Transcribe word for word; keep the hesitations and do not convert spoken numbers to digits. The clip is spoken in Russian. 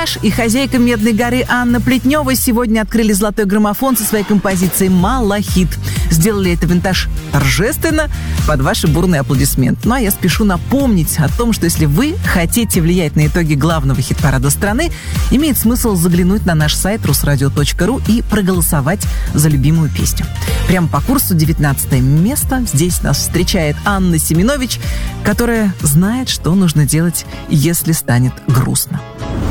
И хозяйка «Медной горы» Анна Плетнева сегодня открыли золотой граммофон со своей композицией «Малахит». Сделали это «Винтаж» торжественно, под ваши бурные аплодисменты. Ну а я спешу напомнить о том, что если вы хотите влиять на итоги главного хит-парада страны, имеет смысл заглянуть на наш сайт русрадио точка ру и проголосовать за любимую песню. Прямо по курсу девятнадцатое место. Здесь нас встречает Анна Семенович, которая знает, что нужно делать, если станет грустно.